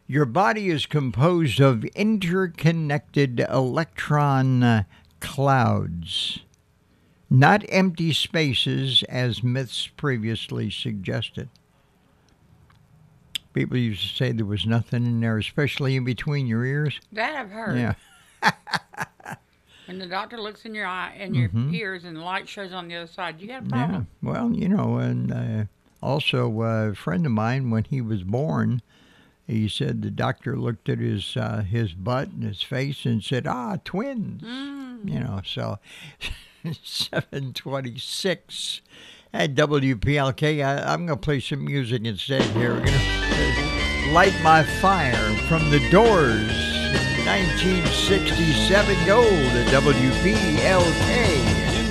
Your body is composed of interconnected electron clouds, not empty spaces as myths previously suggested. People used to say there was nothing in there, especially in between your ears. That I've heard. Yeah. When the doctor looks in your eye and your Mm-hmm. ears and the light shows on the other side, you got a Yeah. problem. Well, and also a friend of mine, when he was born, he said the doctor looked at his butt and his face and said, twins. So 726 at WPLK. I'm going to play some music instead here. We're going to Light My Fire from The Doors, 1967 Gold at WPLK.